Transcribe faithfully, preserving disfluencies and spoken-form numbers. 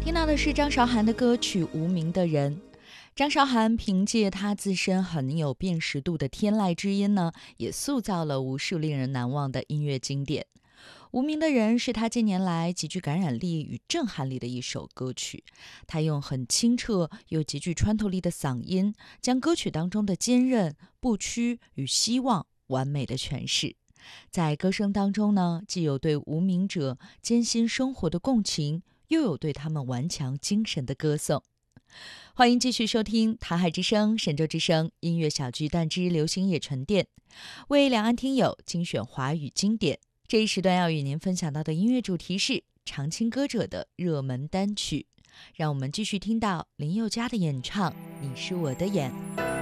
听到的是张韶涵的歌曲《无名的人》。张韶涵凭借她自身很有辨识度的天籁之音呢，也塑造了无数令人难忘的音乐经典。无名的人是他近年来极具感染力与震撼力的一首歌曲，他用很清澈又极具穿透力的嗓音，将歌曲当中的坚韧、不屈与希望完美的诠释。在歌声当中呢，既有对无名者艰辛生活的共情，又有对他们顽强精神的歌颂。欢迎继续收听台海之声、神州之声音乐小巨蛋之流行夜沉淀，为两岸听友精选华语经典。这一时段要与您分享到的音乐主题是常青歌者的热门单曲，让我们继续听到林宥嘉的演唱《你是我的眼》。